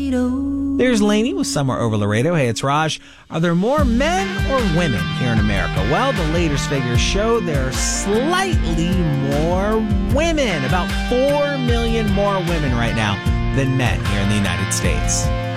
Laredo. There's Lainey with Somewhere Over Laredo. Hey, it's Raj. Are there more men or women here in America? Well, the latest figures show there are slightly more women. About 4 million more women right now than men here in the United States.